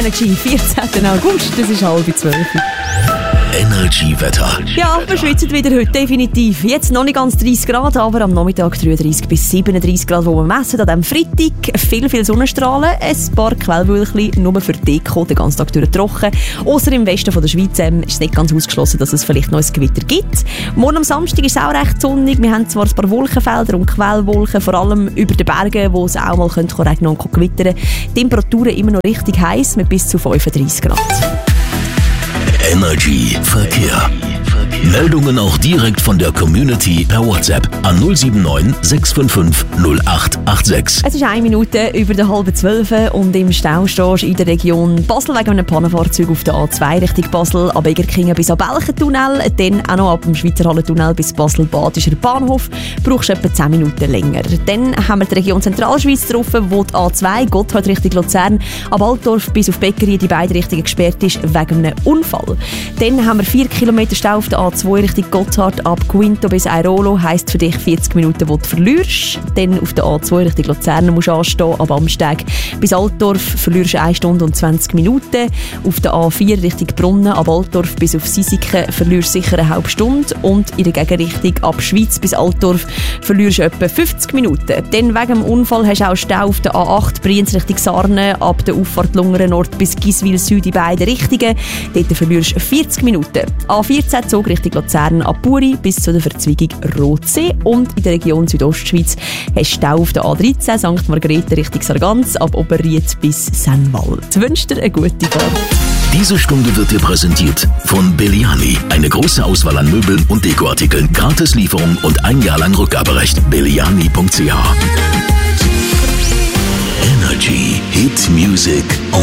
Energy, 14. August, das ist 11:30. Energy Wetter. Ja, wir schwitzen wieder heute definitiv. Jetzt noch nicht ganz 30 Grad, aber am Nachmittag 33 bis 37 Grad, wo wir messen. An diesem Freitag viel Sonnenstrahlen, ein paar Quellwölkchen, nur für die Deko, den ganzen Tag durch trocken. Ausser im Westen von der Schweiz ist es nicht ganz ausgeschlossen, dass es vielleicht noch ein Gewitter gibt. Morgen am Samstag ist es auch recht sonnig. Wir haben zwar ein paar Wolkenfelder und Quellwolken, vor allem über den Bergen, wo es auch mal regnen und gewittern. Temperaturen immer noch richtig heiß mit bis zu 35 Grad. Energy Verkehr. Meldungen auch direkt von der Community per WhatsApp an 079 655 0886. Es ist 1 Minute über der 11:30 und im Stau stehst du in der Region Basel wegen einem Pannenfahrzeug auf der A2 Richtung Basel, ab Egerkingen bis am Belchentunnel, dann auch noch ab dem Schweizer Hallentunnel bis Basel-Badischer Bahnhof, brauchst du etwa 10 Minuten länger. Dann haben wir die Region Zentralschweiz getroffen, wo die A2 Gotthard Richtung Luzern ab Altdorf bis auf Beckerie die beiden Richtungen gesperrt ist wegen einem Unfall. Dann haben wir 4 Kilometer Stau auf der A2 Richtung Gotthard ab Quinto bis Airolo, heisst für dich 40 Minuten, die du verlierst. Dann auf der A2 Richtung Luzern musst du anstehen, ab Amsteg bis Altdorf verlierst du 1 Stunde und 20 Minuten. Auf der A4 Richtung Brunnen ab Altdorf bis auf Sisiken verlierst du sicher eine halbe Stunde und in der Gegenrichtung ab Schweiz bis Altdorf verlierst du etwa 50 Minuten. Dann wegen dem Unfall hast du auch Stau auf der A8 Brienz Richtung Sarne ab der Auffahrt Lungern Nord bis Giswil Süd in beiden Richtungen. Dort verlierst du 40 Minuten. A14 Zug Richtung Luzern ab Buri bis zu der Verzweigung Rotsee und in der Region Südostschweiz hast du Stau auf der A13 St. Margrethe Richtung Sargans ab Oberried bis Sennwald. Ich wünsche dir eine gute Fahrt. Diese Stunde wird dir präsentiert von Belliani. Eine große Auswahl an Möbeln und Dekoartikeln, Gratislieferung und 1 Jahr lang Rückgaberecht. Belliani.ch. Energy Hit Music